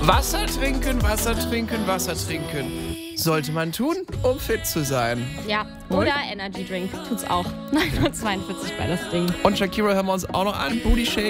Wasser trinken, Wasser trinken, Wasser trinken. Sollte man tun, um fit zu sein. Ja, oder Energy Drink tut's auch. 9:42 bei das Ding. Und Shakira hören wir uns auch noch an. Booty Shake.